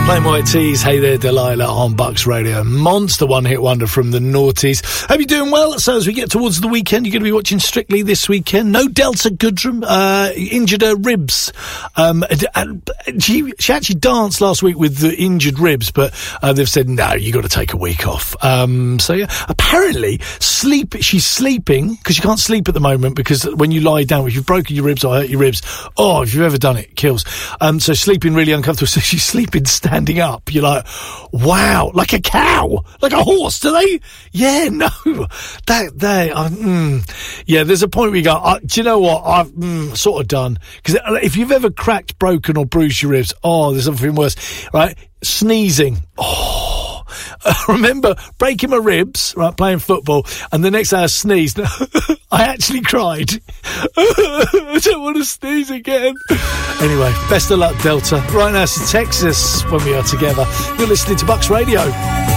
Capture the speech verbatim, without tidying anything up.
Plain White Tees, Hey There Delilah on Bucks Radio. Monster one-hit wonder from the Naughties. Hope you're doing well. So as we get towards the weekend, you're going to be watching Strictly this weekend. No Delta Goodrem, uh, injured her ribs. Um, and she, she actually danced last week with the injured ribs, but uh, they've said, no, you got to take a week off. Um, so yeah, apparently sleep, she's sleeping, because you can't sleep at the moment, because when you lie down, if you've broken your ribs or hurt your ribs, oh, if you've ever done it, it kills. Um, so sleeping really uncomfortable. So she's sleeping standing. Standing up, you're like, wow, like a cow, like a horse, do they? Yeah, no, that they, uh, mm. yeah. There's a point where you go, uh, do you know what? I've mm, sort of done, because if you've ever cracked, broken, or bruised your ribs, oh, there's something worse, right? Sneezing, oh. I remember breaking my ribs, right, playing football, and the next day I sneezed. I actually cried. I don't want to sneeze again. Anyway, best of luck, Delta. Right now, it's Texas when we are together. You're listening to Bucks Radio.